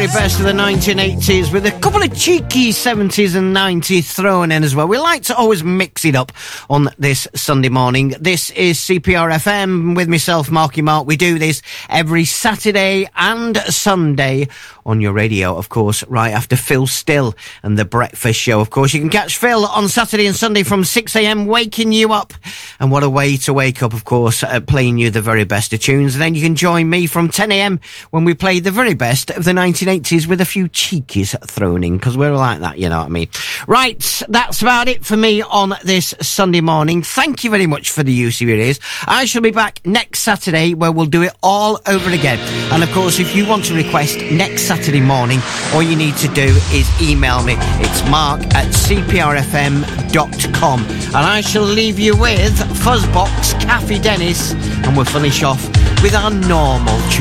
Best of the 1980s with a couple of cheeky 70s and 90s thrown in as well. We like to always mix it up on this Sunday morning. This is CPR FM with myself, Marky Mark. We do this every Saturday and Sunday on your radio, of course, right after Phil Still and The Breakfast Show. Of course, you can catch Phil on Saturday and Sunday from 6 a.m, waking you up. And what a way to wake up, of course, playing you the very best of tunes. And then you can join me from 10 a.m. when we play the very best of the 1980s with a few cheekies thrown in, because we're like that, you know what I mean. Right, that's about it for me on this Sunday morning. Thank you very much for the use of your ears. I shall be back next Saturday where we'll do it all over again. And of course, if you want to request next Saturday morning, all you need to do is email me. It's mark@cprfm.com. And I shall leave you with Fuzzbox, Cafe Dennis, and we'll finish off with our normal tune.